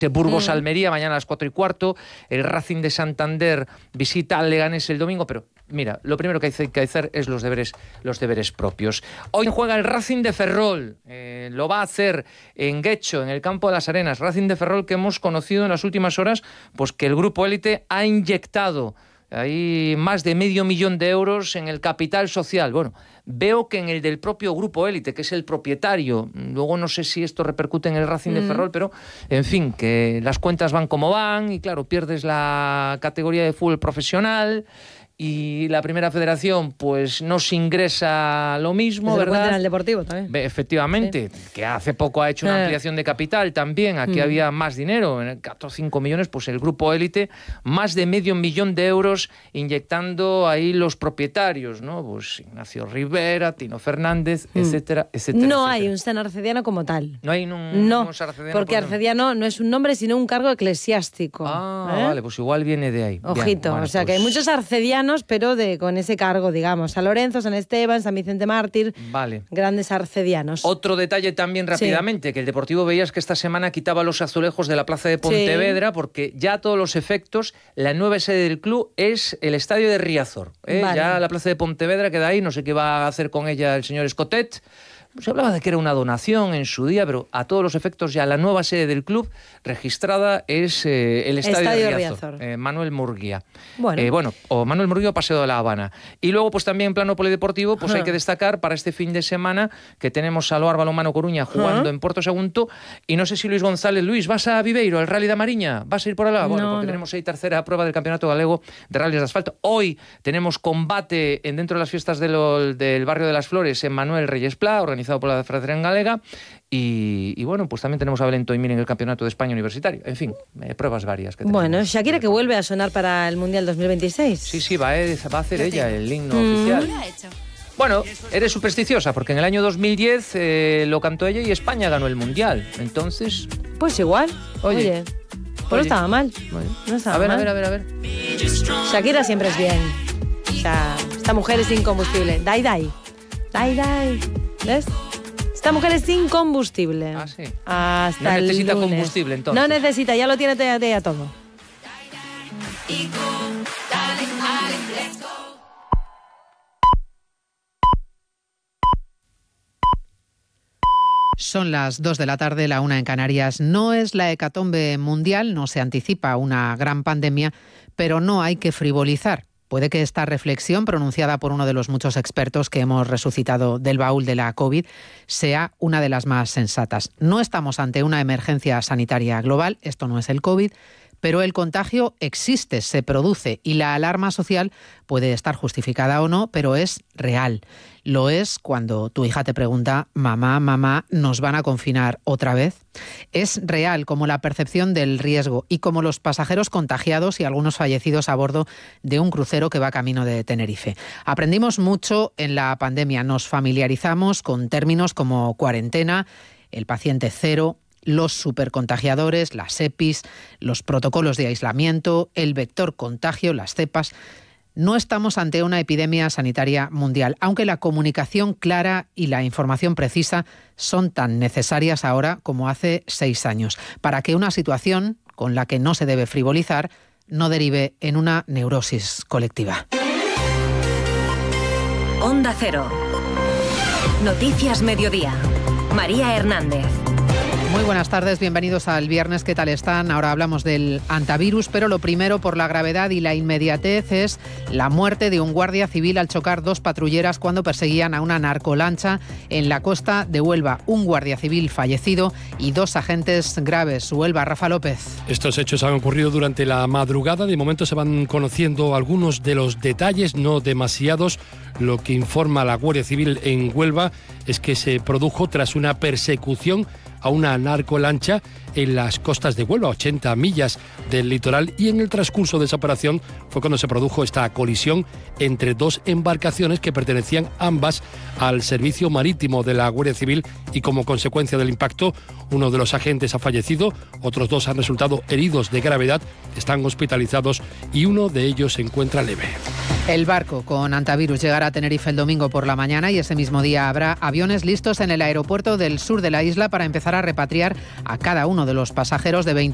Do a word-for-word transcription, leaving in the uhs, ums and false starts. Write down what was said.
Burgos-Almería, mm. mañana a las cuatro y cuarto. El Racing de Santander visita al Leganés el domingo, pero mira, lo primero que hay que hacer es los deberes, los deberes propios. Hoy juega el Racing de Ferrol, eh, lo va a hacer en Guecho, en el campo de las Arenas. Racing de Ferrol que hemos conocido en las últimas horas, pues que el Grupo Élite ha inyectado hay más de medio millón de euros en el capital social. Bueno, veo que en el del propio Grupo Élite, que es el propietario, luego no sé si esto repercute en el Racing mm. de Ferrol, pero en fin, que las cuentas van como van y claro, pierdes la categoría de fútbol profesional y la Primera Federación pues no se ingresa lo mismo, ¿verdad? ¿verdad? En el Deportivo también. Efectivamente, sí. Que hace poco ha hecho una ampliación de capital también, aquí mm. había más dinero, en cuatro o cinco millones, pues el Grupo Élite, más de medio millón de euros inyectando ahí los propietarios, ¿no? Pues Ignacio Rivera, Tino Fernández, mm. etcétera, etcétera. No etcétera. hay un San Arcediano como tal. No hay un, no, un San Arcediano. Porque por Arcediano no es un nombre, sino un cargo eclesiástico. Ah, ¿eh? Vale, pues igual viene de ahí. Ojito, Bien, bueno, o sea pues... que hay muchos arcedianos, pero de con ese cargo, digamos. San Lorenzo, San Esteban, San Vicente Mártir. Vale. Grandes arcedianos. Otro detalle también rápidamente, sí. que el Deportivo veías que esta semana quitaba los azulejos de la plaza de Pontevedra, sí. porque ya a todos los efectos, la nueva sede del club es el estadio de Riazor. ¿eh? Vale. Ya la plaza de Pontevedra queda ahí, no sé qué va a hacer con ella el señor Escotet. Se hablaba de que era una donación en su día, pero a todos los efectos ya la nueva sede del club registrada es eh, el Estadio, Estadio de Riazor, Riazor. Eh, Manuel Murguía. Bueno. Eh, bueno, o Manuel Murguía o Paseo de la Habana. Y luego, pues también en plano polideportivo, pues Ajá. hay que destacar para este fin de semana que tenemos a Loar Balonmano Coruña jugando Ajá. en Puerto Sagunto. Y no sé si Luis González, Luis, ¿vas a Viveiro, al Rally da Mariña? ¿Vas a ir por allá? Bueno, no, porque no. tenemos ahí tercera prueba del Campeonato Galego de Rallys de Asfalto. Hoy tenemos combate en dentro de las fiestas de lo, del Barrio de las Flores en Manuel Reyes Pla, organizado por la Federación Galega. Y, y bueno, pues también tenemos a Belén Toimir en el Campeonato de España Universitario. En fin, eh, pruebas varias. Que bueno, Shakira que vuelve a sonar para el Mundial dos mil veintiséis. Sí, sí, va, eh, va a hacer ella el himno mm. oficial. Bueno, eres supersticiosa porque en el año dos mil diez eh, lo cantó ella y España ganó el Mundial. Entonces... Pues igual. Oye, oye pues no estaba mal. Oye. No estaba a ver, mal. a ver, a ver, a ver. Shakira siempre es bien. O sea, esta mujer es incombustible. Dai, dai. Dai, dai. ¿Ves? Esta mujer es incombustible. Ah, sí. Hasta no necesita el lunes. combustible, entonces. No necesita, ya lo tiene ya, ya todo. Son las dos de la tarde, la una en Canarias. No es la hecatombe mundial, no se anticipa una gran pandemia, pero no hay que frivolizar. Puede que esta reflexión, pronunciada por uno de los muchos expertos que hemos resucitado del baúl de la COVID, sea una de las más sensatas. No estamos ante una emergencia sanitaria global, esto no es el COVID, pero el contagio existe, se produce y la alarma social puede estar justificada o no, pero es real. Lo es cuando tu hija te pregunta, mamá, mamá, ¿nos van a confinar otra vez? Es real como la percepción del riesgo y como los pasajeros contagiados y algunos fallecidos a bordo de un crucero que va camino de Tenerife. Aprendimos mucho en la pandemia, nos familiarizamos con términos como cuarentena, el paciente cero, los supercontagiadores, las EPIs, los protocolos de aislamiento, el vector contagio, las cepas. No estamos ante una epidemia sanitaria mundial, aunque la comunicación clara y la información precisa son tan necesarias ahora como hace seis años, para que una situación con la que no se debe frivolizar no derive en una neurosis colectiva. Onda Cero. Noticias Mediodía. María Hernández. Muy buenas tardes, bienvenidos al viernes. ¿Qué tal están? Ahora hablamos del antivirus, pero lo primero, por la gravedad y la inmediatez, es la muerte de un guardia civil al chocar dos patrulleras cuando perseguían a una narcolancha en la costa de Huelva. Un guardia civil fallecido y dos agentes graves. Huelva, Rafa López. Estos hechos han ocurrido durante la madrugada. De momento se van conociendo algunos de los detalles, no demasiados. Lo que informa la Guardia Civil en Huelva es que se produjo tras una persecución a una narcolancha en las costas de Huelva, ochenta millas del litoral, y en el transcurso de esa operación fue cuando se produjo esta colisión entre dos embarcaciones que pertenecían ambas al servicio marítimo de la Guardia Civil, y como consecuencia del impacto uno de los agentes ha fallecido, otros dos han resultado heridos de gravedad, están hospitalizados y uno de ellos se encuentra leve. El barco con antivirus llegará a Tenerife el domingo por la mañana y ese mismo día habrá aviones listos en el aeropuerto del sur de la isla para empezar a repatriar a cada uno de los pasajeros de veinte